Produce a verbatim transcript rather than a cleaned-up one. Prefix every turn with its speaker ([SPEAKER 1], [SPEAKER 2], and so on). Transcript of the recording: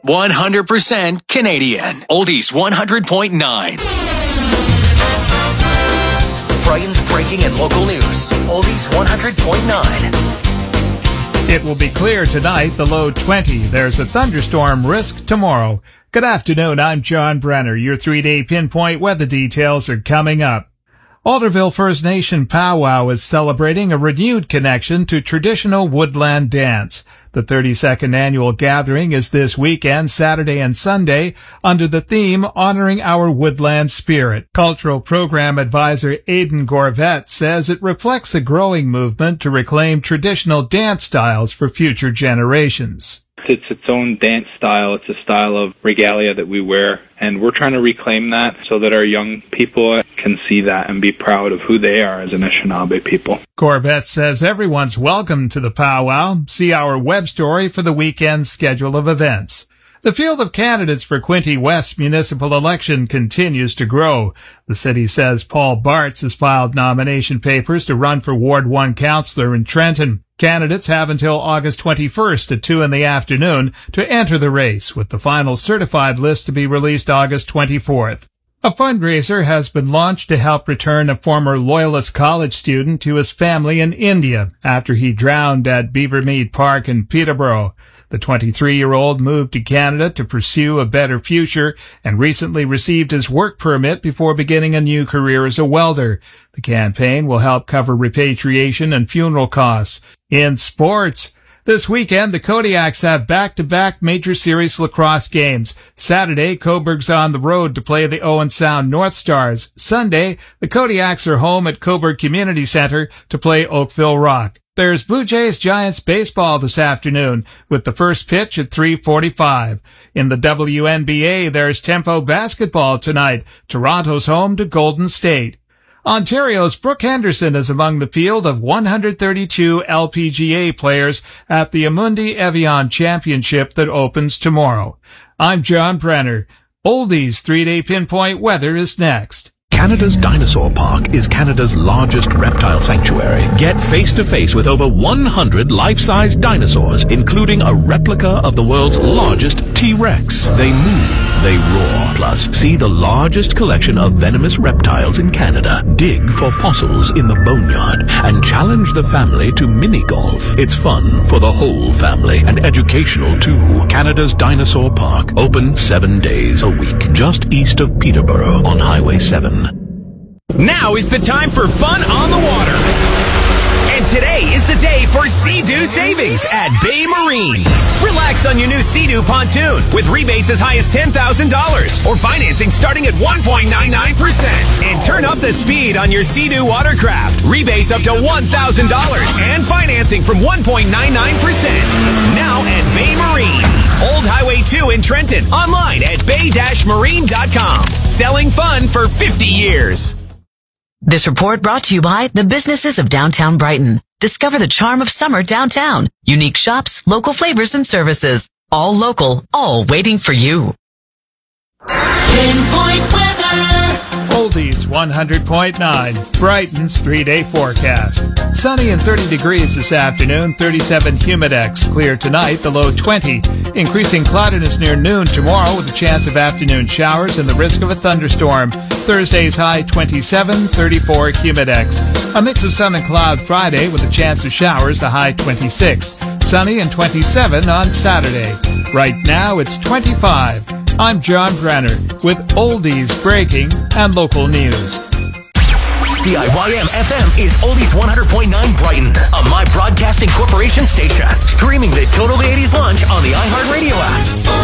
[SPEAKER 1] one hundred percent Canadian. Oldies one hundred point nine. Brighton's breaking and local news. Oldies one hundred point nine.
[SPEAKER 2] It will be clear tonight, the low twenty. There's a thunderstorm risk tomorrow. Good afternoon, I'm John Brenner. Your three-day pinpoint weather details are coming up. Alderville First Nation powwow is celebrating a renewed connection to traditional woodland dance. The thirty-second annual gathering is this weekend, Saturday and Sunday, under the theme Honoring Our Woodland Spirit. Cultural Program Advisor Aidan Gorvet says it reflects a growing movement to reclaim traditional dance styles for future generations.
[SPEAKER 3] It's its own dance style. It's a style of regalia that we wear, and we're trying to reclaim that so that our young people can see that and be proud of who they are as Anishinaabe people.
[SPEAKER 2] Gorvet says everyone's welcome to the powwow. See our web story for the weekend schedule of events. The field of candidates for Quinte West municipal election continues to grow. The city says Paul Bartz has filed nomination papers to run for Ward one councillor in Trenton. Candidates have until August twenty-first at two in the afternoon to enter the race, with the final certified list to be released August twenty-fourth. A fundraiser has been launched to help return a former Loyalist college student to his family in India after he drowned at Beavermead Park in Peterborough. The twenty-three-year-old moved to Canada to pursue a better future and recently received his work permit before beginning a new career as a welder. The campaign will help cover repatriation and funeral costs. In sports, this weekend, the Kodiaks have back-to-back Major Series lacrosse games. Saturday, Coburg's on the road to play the Owen Sound North Stars. Sunday, the Kodiaks are home at Coburg Community Center to play Oakville Rock. There's Blue Jays Giants baseball this afternoon with the first pitch at three forty-five. In the W N B A, there's Tempo basketball tonight. Toronto's home to Golden State. Ontario's Brooke Henderson is among the field of one hundred thirty-two L P G A players at the Amundi Evian Championship that opens tomorrow. I'm John Brenner. Oldies three-day pinpoint weather is next.
[SPEAKER 4] Canada's Dinosaur Park is Canada's largest reptile sanctuary. Get face-to-face with over one hundred life-size dinosaurs, including a replica of the world's largest T-Rex. They move, they roar. Plus, see the largest collection of venomous reptiles in Canada. Dig for fossils in the boneyard and challenge the family to mini-golf. It's fun for the whole family and educational too. Canada's Dinosaur Park, open seven days a week, just east of Peterborough on Highway seven.
[SPEAKER 5] Now is the time for fun on the water. And today is the day for Sea-Doo savings at Bay Marine. Relax on your new Sea-Doo pontoon with rebates as high as ten thousand dollars or financing starting at one point nine nine percent. And turn up the speed on your Sea-Doo watercraft. Rebates up to one thousand dollars and financing from one point nine nine percent. Now at Bay Marine. Old Highway two in Trenton. Online at bay dash marine dot com. Selling fun for fifty years.
[SPEAKER 6] This report brought to you by the businesses of downtown Brighton. Discover the charm of summer downtown. Unique shops, local flavors and services. All local, all waiting for you.
[SPEAKER 2] Pinpoint weather. Oldies one hundred point nine. Brighton's three-day forecast. Sunny and thirty degrees this afternoon, thirty-seven humidex. Clear tonight, the low twenty. Increasing cloudiness near noon tomorrow with a chance of afternoon showers and the risk of a thunderstorm. Thursday's high twenty-seven, thirty-four humidex. A mix of sun and cloud Friday with a chance of showers, the high twenty-six. Sunny and twenty-seven on Saturday. Right now it's twenty-five. I'm John Brenner with Oldies Breaking and local news.
[SPEAKER 1] C I Y M F M is Oldies one hundred point nine Brighton, a My Broadcasting Corporation station. Streaming the Total eighties Lunch on the iHeartRadio app.